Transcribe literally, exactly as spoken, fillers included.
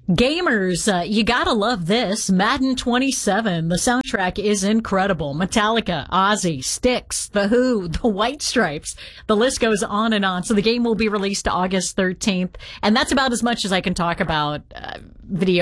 Gamers, uh, you gotta love this. Madden twenty-seven. The soundtrack is incredible. Metallica, Ozzy, Styx, The Who, The White Stripes. The list goes on and on. So the game will be released August thirteenth. And that's about as much as I can talk about uh, video